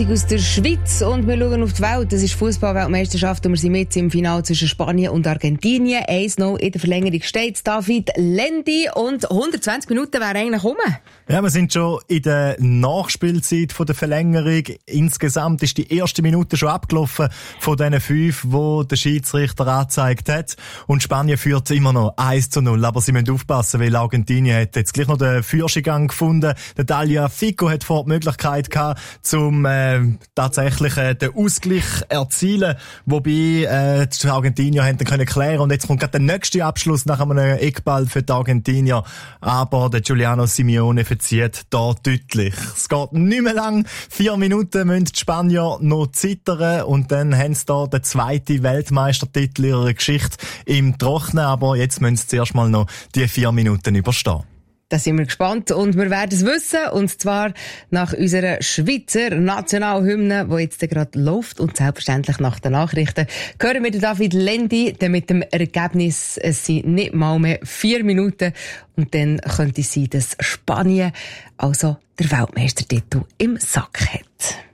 Aus der Schweiz und wir schauen auf die Welt. Das ist Fußball-Weltmeisterschaft und wir sind mit im Finale zwischen Spanien und Argentinien. 1-0 in der Verlängerung steht David Lendi und 120 Minuten wären eigentlich rum. Ja, wir sind schon in der Nachspielzeit von der Verlängerung. Insgesamt ist die erste Minute schon abgelaufen von diesen 5, die der Schiedsrichter angezeigt hat. Und Spanien führt immer noch 1-0. Aber sie müssen aufpassen, weil Argentinien hat jetzt gleich noch den Führungsgang gefunden. Der Dalia Fico hat vor die Möglichkeit gehabt, zum tatsächlich den Ausgleich erzielen, wobei die Argentinier haben können klären und jetzt kommt gerade der nächste Abschluss nach einem Eckball für die Argentinier, aber der Giuliano Simeone verzieht da deutlich. Es geht nicht mehr lang, 4 Minuten müssen die Spanier noch zittern und dann haben sie da den zweiten Weltmeistertitel ihrer Geschichte im Trocknen, aber jetzt müssen sie zuerst mal noch die 4 Minuten überstehen. Da sind wir gespannt und wir werden es wissen, und zwar nach unserer Schweizer Nationalhymne, die jetzt gerade läuft, und selbstverständlich nach den Nachrichten hören wir David Lendi, der mit dem Ergebnis, es sind nicht mal mehr 4 Minuten, und dann könnte es sein, dass Spanien also der Weltmeistertitel im Sack hat.